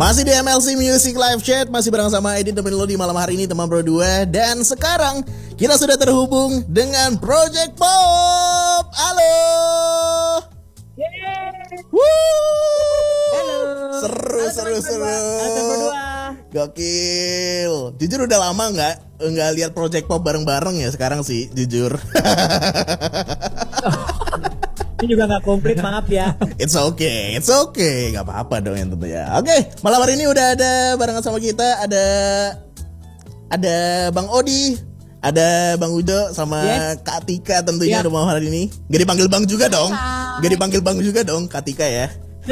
Masih di MLC Music Live Chat, masih bareng sama Edit temen lo di malam hari ini, teman Pro 2. Dan sekarang kita sudah terhubung dengan Project Pop. Halo. Halo. Seru. Gokil. Jujur udah lama nggak lihat Project Pop bareng-bareng ya sekarang sih, jujur. Ini juga nggak komplit, maaf ya. It's okay, nggak apa-apa dong yang tentunya. Oke, malam hari ini udah ada barengan sama kita, ada Bang Odi, ada Bang Udo sama Kak Tika tentunya di malam hari ini. Gak dipanggil Bang juga dong, Kak Tika ya.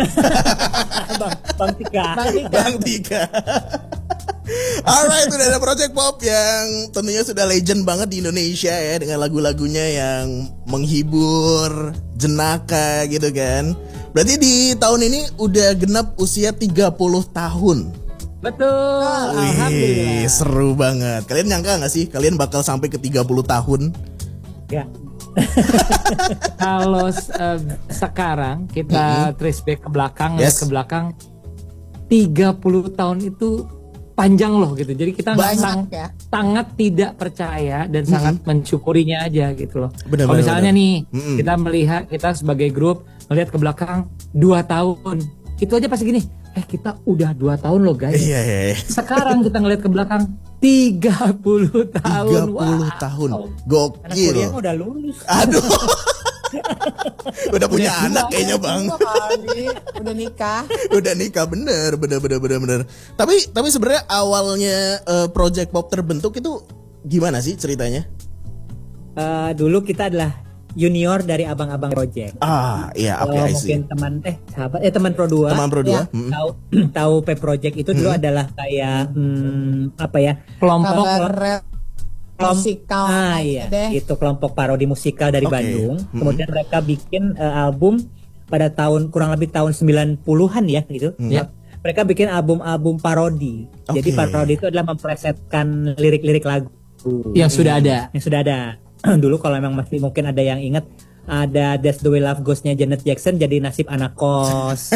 Bang Tika. Alright, udah ada Project Pop yang tentunya sudah legend banget di Indonesia ya, dengan lagu-lagunya yang menghibur, jenaka gitu kan. Berarti di tahun ini udah genap usia 30 tahun. Betul. Wih, seru banget. Kalian nyangka gak sih kalian bakal sampai ke 30 tahun? Ya. Kalau sekarang kita trace back ke belakang, ke belakang 30 tahun itu panjang loh gitu. Jadi kita sangat tidak percaya dan sangat mensyukurinya aja gitu loh. Kalau misalnya nih kita melihat, kita sebagai grup melihat ke belakang 2 tahun, itu aja pasti gini, kita udah 2 tahun loh guys. Iya. Sekarang kita ngelihat ke belakang 30 tahun. 30 tahun. Gokil. Anak kuliah udah lulus. Aduh. Udah punya anak kayaknya Bang. Udah nikah. Udah nikah, bener. Tapi sebenarnya awalnya Project Pop terbentuk itu gimana sih ceritanya? Dulu kita adalah junior dari abang-abang Project. Iya, oke, mungkin teman Pro 2. Teman Pro 2. Ya, tahu P Project itu dulu adalah kayak kelompok musikal. Itu kelompok parodi musikal dari Bandung. Kemudian mereka bikin album pada kurang lebih tahun 90-an ya gitu. Mereka bikin album parodi. Jadi parodi itu adalah memplesetkan lirik-lirik lagu yang sudah ada. Dulu kalau memang masih mungkin ada yang ingat, ada That's the Way Love Goes-nya Janet Jackson jadi Nasib Anak Kos.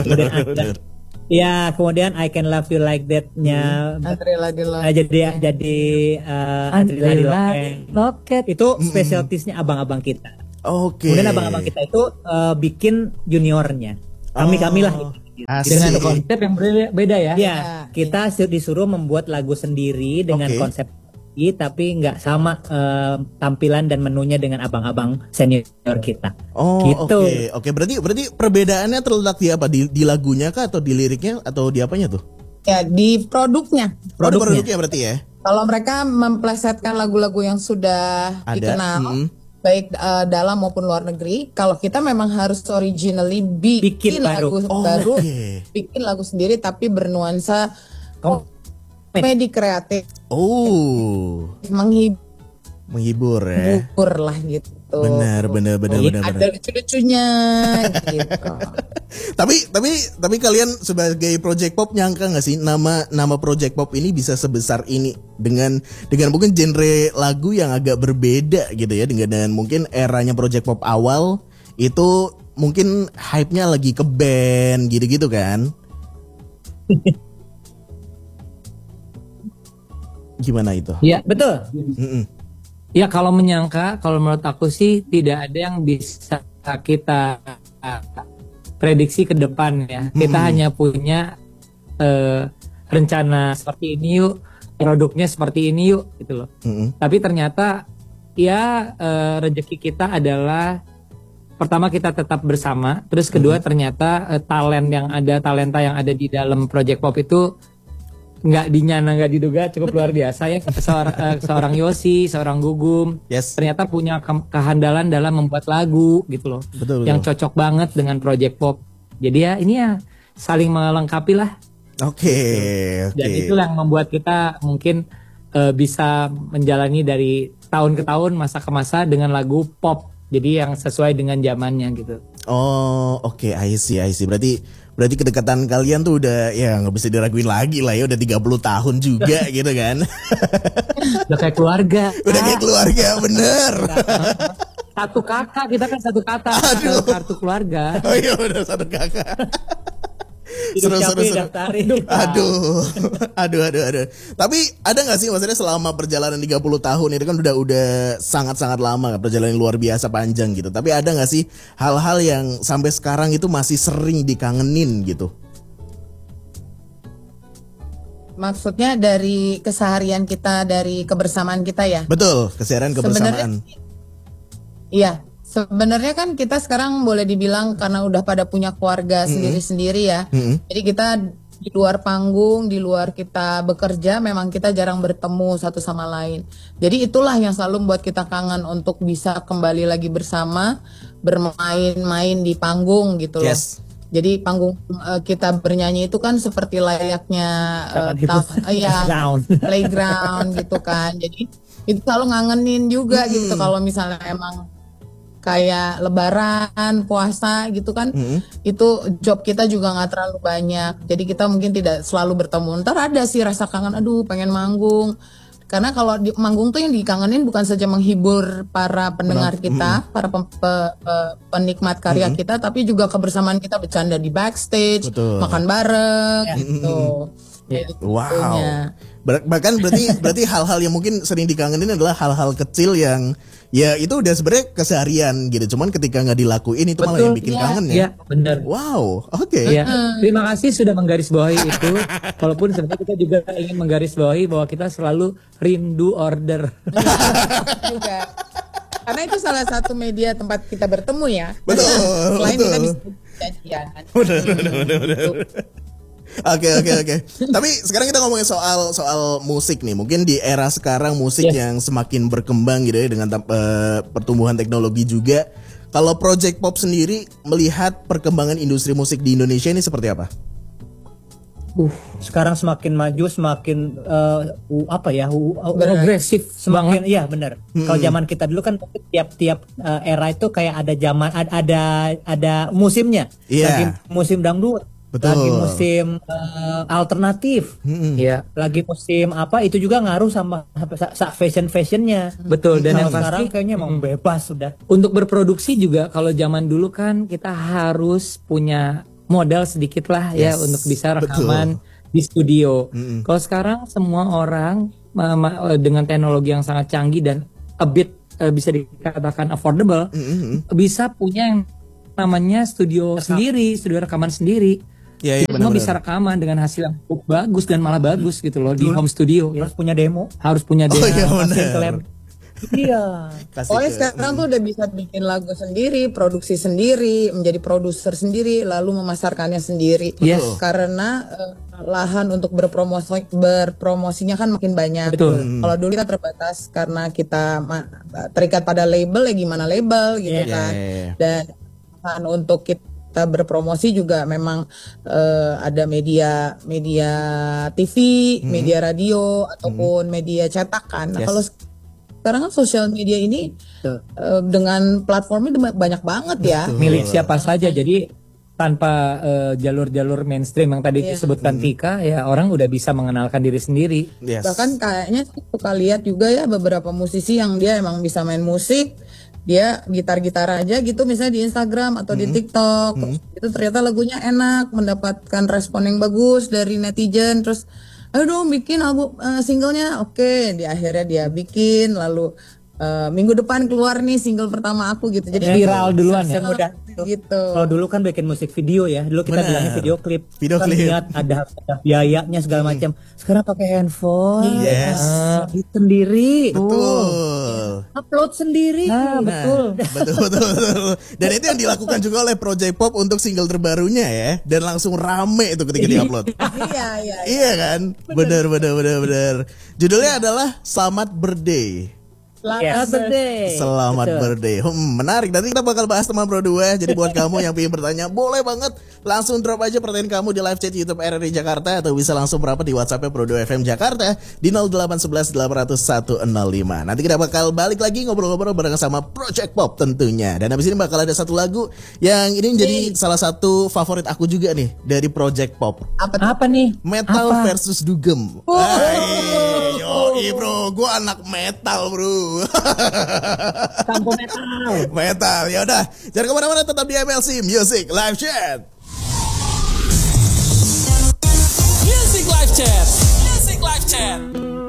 Kemudian I Can Love You Like That-nya jadi Andri Loket. Itu specialties-nya abang-abang kita. Kemudian abang-abang kita itu bikin juniornya. Kami lah gitu. Dengan konsep yang beda ya. Kita disuruh membuat lagu sendiri dengan konsep tapi nggak sama tampilan dan menunya dengan abang-abang senior kita. Oke. Berarti perbedaannya terletak di apa? Di lagunya kah atau di liriknya atau di apanya tuh? Ya, di produknya. Produknya berarti ya. Kalau mereka memplesetkan lagu-lagu yang sudah dikenal, baik dalam maupun luar negeri. Kalau kita memang harus originally bikin lagu baru, bikin lagu sendiri tapi bernuansa komedi kreatif. Menghibur ya. Menghibur lah gitu. Benar. Ada lucu-lucunya gitu. Tapi kalian sebagai Project Pop nyangka nggak sih nama Project Pop ini bisa sebesar ini dengan mungkin genre lagu yang agak berbeda gitu ya, dengan mungkin eranya Project Pop awal itu mungkin hype-nya lagi ke band gitu-gitu kan? Gimana itu? Iya, betul. Ya, kalau menurut aku sih tidak ada yang bisa kita prediksi ke depan ya. Kita hanya punya rencana seperti ini yuk, produknya seperti ini yuk gitu loh. Tapi ternyata rezeki kita adalah pertama kita tetap bersama, terus kedua ternyata talenta yang ada di dalam Project Pop itu nggak diduga cukup luar biasa ya. Seorang Yosi, seorang Gugum, ternyata punya kehandalan dalam membuat lagu gitu loh. Betul. Yang cocok banget dengan Project Pop. Jadi ini saling melengkapi lah. Dan itu yang membuat kita mungkin bisa menjalani dari tahun ke tahun, masa ke masa dengan lagu pop. Jadi yang sesuai dengan zamannya gitu. I see. Berarti kedekatan kalian tuh udah nggak bisa diraguin lagi lah ya, udah 30 tahun juga gitu kan. Udah kayak keluarga. Bener. Satu kakak, kita kan satu kata. Kartu keluarga. Oh iya, udah satu kakak. Seru. daftarin. Aduh. Tapi ada nggak sih maksudnya selama perjalanan 30 tahun itu kan udah sangat-sangat lama, perjalanan luar biasa panjang gitu. Tapi ada nggak sih hal-hal yang sampai sekarang itu masih sering dikangenin gitu? Maksudnya dari keseharian kita, dari kebersamaan kita ya? Betul, keseharian kebersamaan. Iya, sebenarnya kan kita sekarang boleh dibilang karena udah pada punya keluarga sendiri-sendiri ya. Jadi kita di luar panggung, di luar kita bekerja, memang kita jarang bertemu satu sama lain. Jadi itulah yang selalu membuat kita kangen untuk bisa kembali lagi bersama, bermain-main di panggung gitu loh. Yes. Jadi panggung kita bernyanyi itu kan seperti layaknya playground gitu kan. Jadi itu selalu ngangenin juga gitu kalau misalnya emang kayak lebaran, puasa gitu kan. Itu job kita juga nggak terlalu banyak. Jadi kita mungkin tidak selalu bertemu. Ntar ada sih rasa kangen, aduh pengen manggung. Karena kalau di manggung tuh yang dikangenin bukan saja menghibur para pendengar kita, para penikmat karya kita, tapi juga kebersamaan kita bercanda di backstage, makan bareng gitu. Wow. Bahkan berarti hal-hal yang mungkin sering dikangenin adalah hal-hal kecil yang ya itu udah sebenarnya keseharian gitu. Cuman ketika nggak dilakuin itu malah yang bikin kangen ya. Iya, benar. Wow, oke. Ya, terima kasih sudah menggarisbawahi itu. Walaupun sebenarnya kita juga ingin menggarisbawahi bahwa kita selalu rindu order. Juga. Karena itu salah satu media tempat kita bertemu ya. Betul. Selain kita bisa janjian. Benar. Oke. Tapi sekarang kita ngomongin soal musik nih. Mungkin di era sekarang musik yang semakin berkembang gitu ya dengan pertumbuhan teknologi juga. Kalau Project Pop sendiri melihat perkembangan industri musik di Indonesia ini seperti apa? Sekarang semakin maju, semakin progresif, semakin iya benar. Kalau zaman kita dulu kan tiap era itu kayak ada zaman ada musimnya. Lagi musim dangdut. Betul. Lagi musim alternatif, ya. Lagi musim apa itu juga ngaruh sama fashionnya. Betul. Dan yang sekarang pasti kayaknya emang bebas sudah. Untuk berproduksi juga kalau zaman dulu kan kita harus punya modal sedikit lah ya untuk bisa rekaman di studio. Kalau sekarang semua orang dengan teknologi yang sangat canggih dan a bit bisa dikatakan affordable, bisa punya yang namanya studio sendiri, studio rekaman sendiri. Iya, Semua bisa rekaman dengan hasil yang cukup bagus dan malah bagus gitu loh di home studio. Harus punya demo. Oh iya benar. Iya. Pokoknya sekarang tuh udah bisa bikin lagu sendiri, produksi sendiri, menjadi produser sendiri, lalu memasarkannya sendiri. Yes. Karena lahan untuk berpromosinya kan makin banyak. Betul. Kalau dulu kita terbatas karena kita terikat pada label, ya gimana label gitu kan. Dan untuk kita berpromosi juga memang ada media TV, media radio ataupun media cetak kan. Nah, kalau sekarang kan sosial media ini dengan platformnya banyak banget ya. Milik siapa saja. Jadi tanpa jalur-jalur mainstream yang tadi disebutkan Tika, ya orang udah bisa mengenalkan diri sendiri. Bahkan kayaknya suka lihat juga ya beberapa musisi yang dia emang bisa main musik. Dia gitar-gitar aja gitu misalnya di Instagram atau di TikTok. Itu ternyata lagunya enak, mendapatkan respon yang bagus dari netizen. Terus ayo dong bikin album singlenya. Oke, di akhirnya dia bikin, lalu minggu depan keluar nih single pertama aku gitu. Jadi viral duluan ya. Gitu. Kalau dulu kan bikin musik video ya. Dulu kita bilangnya video klip. Kan lihat ada biayanya segala macam. Sekarang pakai handphone. Sendiri. Betul. Upload sendiri. Betul. Dan itu yang dilakukan juga oleh Project Pop untuk single terbarunya ya. Dan langsung rame itu ketika diupload. Iya kan? Benar. Judulnya adalah Selamat Birthday. Selamat birthday. Menarik. Nanti kita bakal bahas teman Pro 2. Jadi buat kamu yang ingin bertanya, boleh banget langsung drop aja pertanyaan kamu di live chat YouTube RRI Jakarta atau bisa langsung merapat di WhatsApp Pro 2 FM Jakarta di 0811 800 105. Nanti kita bakal balik lagi ngobrol-ngobrol bareng sama Project Pop tentunya. Dan habis ini bakal ada satu lagu yang ini menjadi salah satu favorit aku juga nih dari Project Pop. Apa nih? Metal versus Dugem. Yoi bro, gue anak metal bro. Sampo Metal. Ya udah, jangan kemana-mana, tetap di MLC Music Live Chat. Chat. Music Live Chat.